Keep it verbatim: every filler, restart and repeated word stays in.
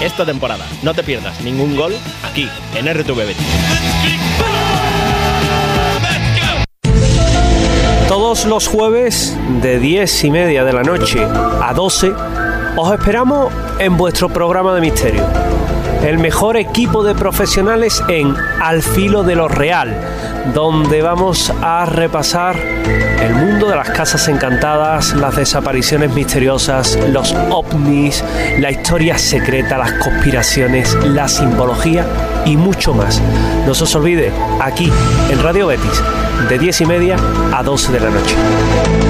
esta temporada. No te pierdas ningún gol aquí, en R T V Betis. Todos los jueves de diez y media de la noche a doce os esperamos en vuestro programa de misterio. El mejor equipo de profesionales en Al Filo de lo Real, donde vamos a repasar el mundo de las casas encantadas, las desapariciones misteriosas, los ovnis, la historia secreta, las conspiraciones, la simbología y mucho más. No se os olvide, aquí en Radio Betis, de diez y media a doce de la noche.